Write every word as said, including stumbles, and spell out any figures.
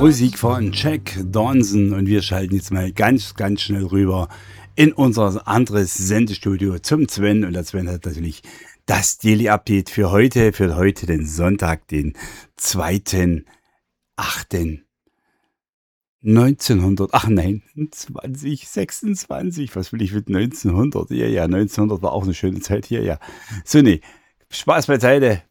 Musik von Jack Dawson und wir schalten jetzt mal ganz, ganz schnell rüber in unser anderes Sendestudio zum Sven und der Sven hat natürlich das Daily Update für heute, für heute den Sonntag, den zweiten achten neunzehnhundert, ach nein, zwanzig sechsundzwanzig, was will ich mit neunzehnhundert? Ja, ja, neunzehnhundert war auch eine schöne Zeit hier, ja. So, nee, Spaß beiseite.